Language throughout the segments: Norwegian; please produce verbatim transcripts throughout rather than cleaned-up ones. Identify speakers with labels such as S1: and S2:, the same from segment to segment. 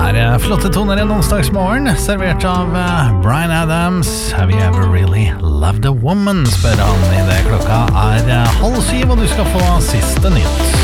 S1: er eh, flotte toner en onsdagsmorgen, servert av eh, Bryan Adams. Have you ever really loved a woman, spør han i det klokka er eh, halv syv, og du skal få siste nytt.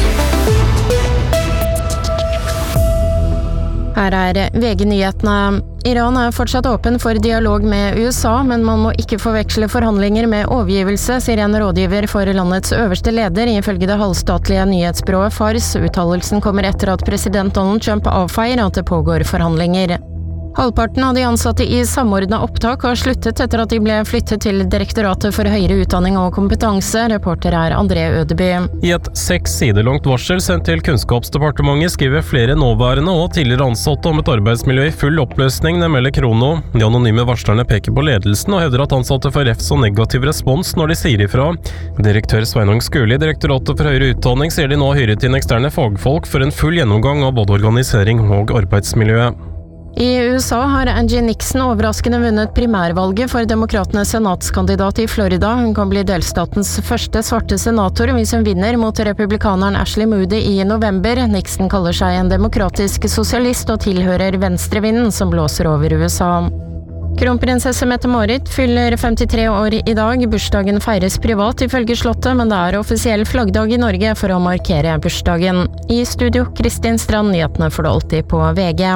S2: Her er V G-nyhetene. Iran er fortsatt åpen for dialog med U S A, men man må ikke forveksle forhandlinger med overgivelse, sier en rådgiver for landets øverste leder, ifølge det halvstatlige nyhetsbyrået Fars. Uttalelsen kommer etter at president Donald Trump avfeier at det pågår forhandlinger. Halvparten av de ansatte i samordnet opptak har sluttet etter at de ble flyttet til Direktoratet for høyere utdanning og kompetanse. Reporter er André Ødeby.
S3: I et seks sider langt varsel sendt til Kunnskapsdepartementet skriver flere nåværende og tidligere ansatte om et arbeidsmiljø i full oppløsning, det melder Krono. De anonyme varslerne peker på ledelsen og hevder at ansatte får refs og negativ respons når de sier ifra. Direktør Sveinung Skuli i Direktoratet for høyere utdanning sier de nå har hyret inn eksterne fagfolk for en full gjennomgang av både organisering og arbeidsmiljøet.
S2: I U S A har Angie Nixon overraskende vunnet primærvalget for demokratenes senatskandidat i Florida. Hun kan bli delstatens første svarte senator hvis hun vinner mot republikaneren Ashley Moody i november. Nixon kaller seg en demokratisk sosialist og tilhører venstrevinden som blåser over U S A. Kronprinsesse Mette-Marit fyller femtitre år i dag. Bursdagen feires privat ifølge slottet, men det er offisiell flaggdag i Norge for å markere bursdagen. I studio, Kristin Strand, nyhetene får du alltid på V G.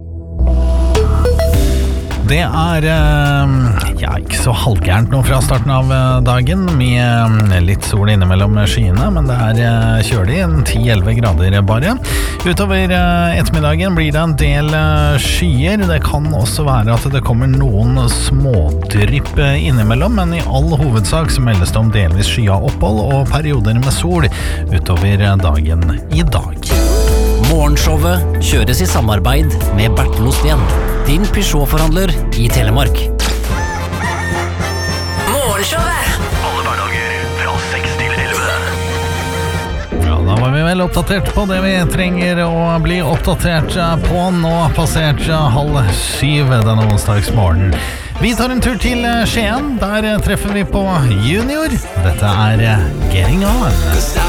S1: Det er ja, ikke så halvgærent nå fra starten av dagen, med litt sol innimellom skyene, men det er kjølig, ti til elleve grader bare. Utover ettermiddagen blir det en del skyer. Det kan også være at det kommer noen smådrypp innimellom, men i all hovedsak så meldes det om delvis skya opphold og perioder med sol utover dagen i dag.
S4: Morgenshowet kjøres i samarbeid med Bertel Osten, din Peugeot-forhandler i Telemark.
S5: Morgenshowet! Alle hverdager fra seks til elleve.
S1: Ja, da var vi vel oppdatert på det vi trenger å bli oppdatert på. Nå passert halv syv denne onsdagsmorgen. Vi tar en tur til Skien. Der treffer vi på Junior. Dette er Getting On.